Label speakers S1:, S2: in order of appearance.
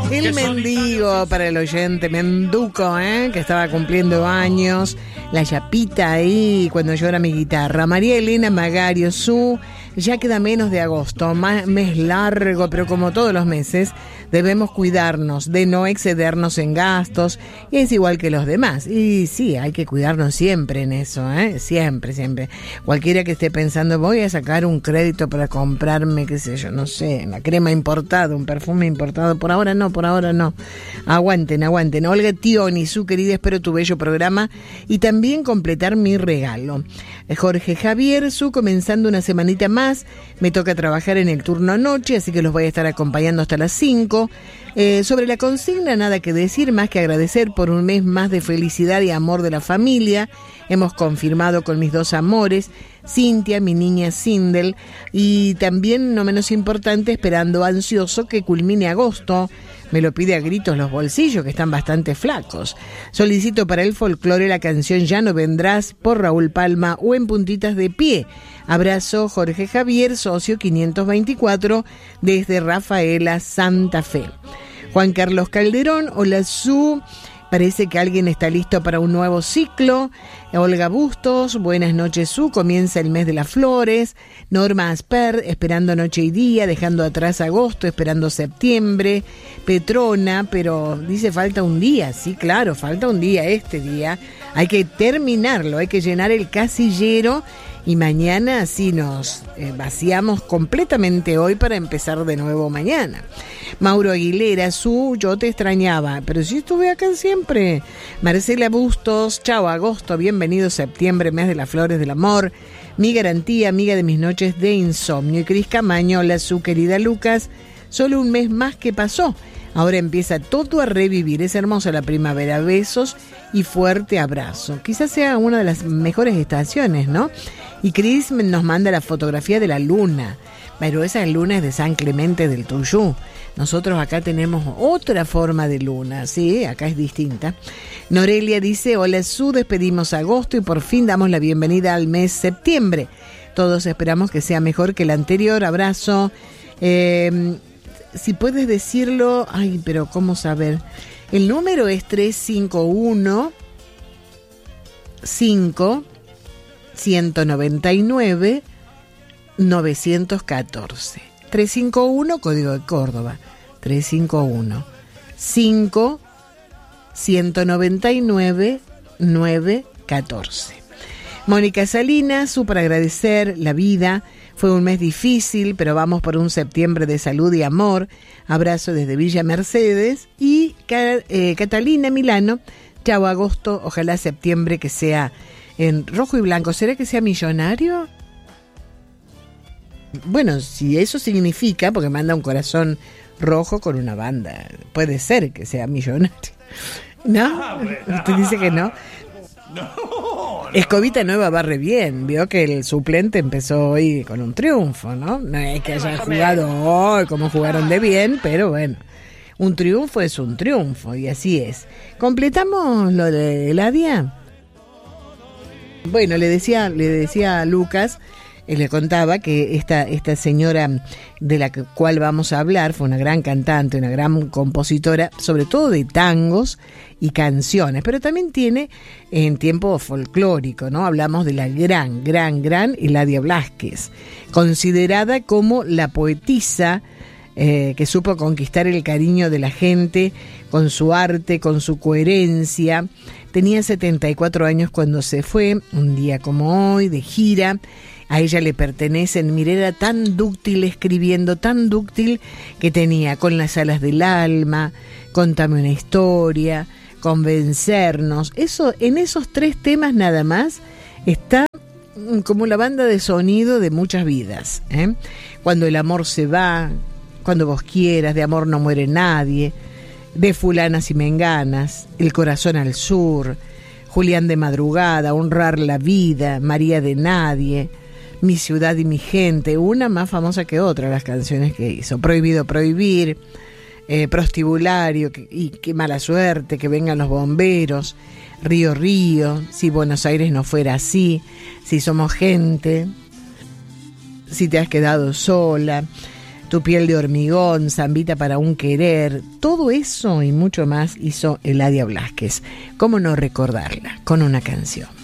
S1: El mendigo para el oyente Menduco, que estaba cumpliendo años. La yapita ahí cuando llora mi guitarra. María Elena Magario Su. Ya queda menos de agosto, mes largo, pero como todos los meses debemos cuidarnos de no excedernos en gastos, y es igual que los demás. Y sí, hay que cuidarnos siempre en eso, siempre. Cualquiera que esté pensando, voy a sacar un crédito para comprarme, qué sé yo, no sé, la crema importada, un perfume importado, por ahora no. Aguanten. Olga Tioni, su querida, espero tu bello programa y también completar mi regalo. Jorge Javier, su comenzando una semanita más. Me toca trabajar en el turno noche, así que los voy a estar acompañando hasta las 5. Sobre la consigna, nada que decir, más que agradecer por un mes más de felicidad y amor de la familia. Hemos confirmado con mis dos amores, Cintia, mi niña Sindel, y también, no menos importante, esperando ansioso que culmine agosto. Me lo pide a gritos los bolsillos, que están bastante flacos. Solicito para el folclore la canción Ya no vendrás, por Raúl Palma o En puntitas de pie. Abrazo, Jorge Javier, socio 524, desde Rafaela, Santa Fe. Juan Carlos Calderón, hola Su. Parece que alguien está listo para un nuevo ciclo. Olga Bustos, buenas noches Su, comienza el mes de las flores. Norma Asper, esperando noche y día, dejando atrás agosto, esperando septiembre. Petrona, pero dice falta un día, sí, claro, falta un día, este día. Hay que terminarlo, hay que llenar el casillero y mañana sí nos vaciamos completamente hoy para empezar de nuevo mañana. Mauro Aguilera, yo te extrañaba, pero sí estuve acá siempre. Marcela Bustos, chao agosto, bienvenido septiembre, mes de las flores del amor. Mi garantía, amiga de mis noches de insomnio. Y Cris Camaño, hola su querida Lucas, solo un mes más que pasó. Ahora empieza todo a revivir, es hermosa la primavera, besos y fuerte abrazo. Quizás sea una de las mejores estaciones, ¿no? Y Cris nos manda la fotografía de la luna, pero esa luna es de San Clemente del Tuyú. Nosotros acá tenemos otra forma de luna, sí, acá es distinta. Norelia dice, hola Su, despedimos agosto y por fin damos la bienvenida al mes septiembre. Todos esperamos que sea mejor que el anterior, abrazo. Si puedes decirlo, ay, pero ¿cómo saber? El número es 351 5 199 914. 351, código de Córdoba. 351 5 199 914. Mónica Salinas, para agradecer la vida. Fue un mes difícil, pero vamos por un septiembre de salud y amor. Abrazo desde Villa Mercedes. Y Catalina Milano, chao agosto, ojalá septiembre que sea en rojo y blanco. ¿Será que sea millonario? Bueno, si eso significa, porque manda un corazón rojo con una banda, puede ser que sea millonario. ¿No? ¿Usted dice que no? No. Escobita Nueva va re bien. Vio que el suplente empezó hoy con un triunfo, ¿no? No es que hayan jugado hoy como jugaron de bien, pero bueno, un triunfo es un triunfo y así es. ¿Completamos lo de Eladia? Bueno, le decía a Lucas, le contaba que esta señora de la cual vamos a hablar fue una gran cantante, una gran compositora, sobre todo de tangos y canciones, pero también tiene en tiempo folclórico, ¿no? Hablamos de la gran Eladia Blasquez, considerada como la poetisa que supo conquistar el cariño de la gente con su arte, con su coherencia. Tenía 74 años cuando se fue, un día como hoy, de gira. A ella le pertenecen, mire, era tan dúctil escribiendo, tan dúctil que tenía Con las alas del alma, Contame una historia, Convencernos. Eso, en esos 3 temas nada más está como la banda de sonido de muchas vidas, ¿eh? Cuando el amor se va, Cuando vos quieras, De amor no muere nadie, De fulanas y menganas, El corazón al sur, Julián de madrugada, Honrar la vida, María de nadie, Mi ciudad y mi gente, una más famosa que otra las canciones que hizo. Prohibido prohibir, Prostibulario, y Qué mala suerte, Que vengan los bomberos, Río Río, Si Buenos Aires no fuera así, Si somos gente, Si te has quedado sola, Tu piel de hormigón, Zambita para un querer, todo eso y mucho más hizo Eladia Blasquez. ¿Cómo no recordarla con una canción?